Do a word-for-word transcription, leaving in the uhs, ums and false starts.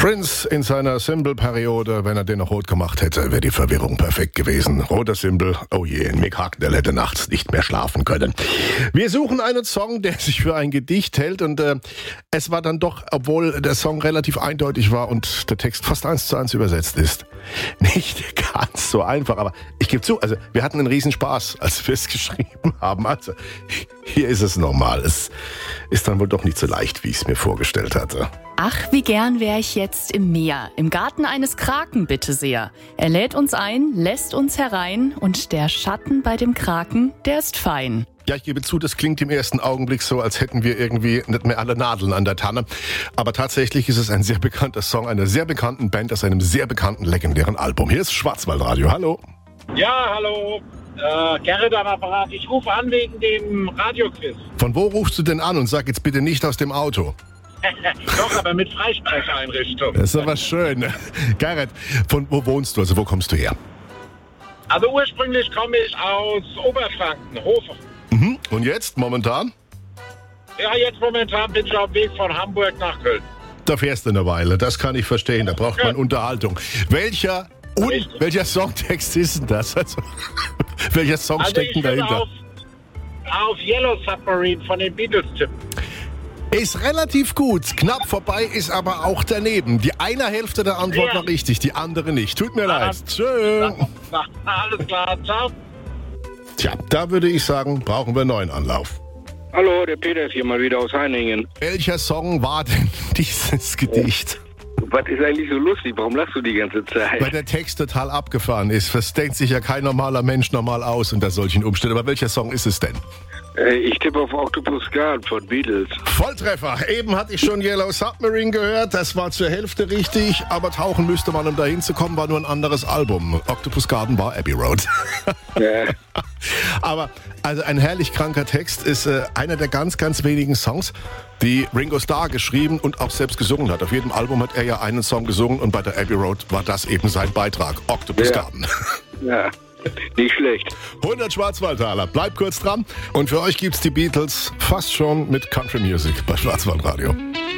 Prince in seiner Symbol-Periode, wenn er den noch rot gemacht hätte, wäre die Verwirrung perfekt gewesen. Roter Symbol, oh je, Mick Hucknall hätte nachts nicht mehr schlafen können. Wir suchen einen Song, der sich für ein Gedicht hält und äh, es war dann doch, obwohl der Song relativ eindeutig war und der Text fast eins zu eins übersetzt ist, nicht ganz so einfach. Aber ich gebe zu, also wir hatten einen Riesenspaß, als wir es geschrieben haben. Also hier ist es normal. Es ist dann wohl doch nicht so leicht, wie ich es mir vorgestellt hatte. Ach, wie gern wär ich jetzt im Meer, im Garten eines Kraken, bitte sehr. Er lädt uns ein, lässt uns herein und der Schatten bei dem Kraken, der ist fein. Ja, ich gebe zu, das klingt im ersten Augenblick so, als hätten wir irgendwie nicht mehr alle Nadeln an der Tanne. Aber tatsächlich ist es ein sehr bekannter Song einer sehr bekannten Band aus einem sehr bekannten, legendären Album. Hier ist Schwarzwaldradio. Hallo. Ja, hallo. Äh, Gerrit am Apparat. Ich rufe an wegen dem Radioquiz. Von wo rufst du denn an? Und sag jetzt bitte nicht aus dem Auto. Doch, aber mit Freisprecheinrichtung. Das ist aber schön. Gerrit, von wo wohnst du? Also wo kommst du her? Also ursprünglich komme ich aus Oberfranken, Hofer. Mhm. Und jetzt, momentan? Ja, jetzt momentan bin ich auf dem Weg von Hamburg nach Köln. Da fährst du eine Weile, das kann ich verstehen. Da braucht man Unterhaltung. Welcher, und, welcher Songtext ist denn das? Also, welcher Song also steckt denn dahinter? Auf, auf Yellow Submarine von den Beatles tippen. Ist relativ gut. Knapp vorbei, ist aber auch daneben. Die eine Hälfte der Antwort Ja. war richtig, die andere nicht. Tut mir Na, leid. Tschö. Na, alles klar, ciao. Tja, da würde ich sagen, brauchen wir einen neuen Anlauf. Hallo, der Peter ist hier mal wieder aus Heiningen. Welcher Song war denn dieses Gedicht? Was ist eigentlich so lustig? Warum lachst du die ganze Zeit? Weil der Text total abgefahren ist. Das denkt sich ja kein normaler Mensch normal aus unter solchen Umständen. Aber welcher Song ist es denn? Äh, ich tippe auf Octopus Garden von Beatles. Volltreffer. Eben hatte ich schon Yellow Submarine gehört. Das war zur Hälfte richtig. Aber tauchen müsste man, um da hinzukommen, war nur ein anderes Album. Octopus Garden war Abbey Road. Ja. Aber also ein herrlich kranker Text ist äh, einer der ganz, ganz wenigen Songs, die Ringo Starr geschrieben und auch selbst gesungen hat. Auf jedem Album hat er ja einen Song gesungen und bei der Abbey Road war das eben sein Beitrag. Octopus Ja. Garden. Ja, nicht schlecht. hundert Schwarzwaldtaler. Bleibt kurz dran. Und für euch gibt's die Beatles fast schon mit Country Music bei Schwarzwaldradio.